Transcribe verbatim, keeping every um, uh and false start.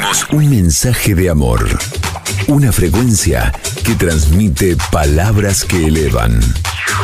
Somos un mensaje de amor. Una frecuencia que transmite palabras que elevan.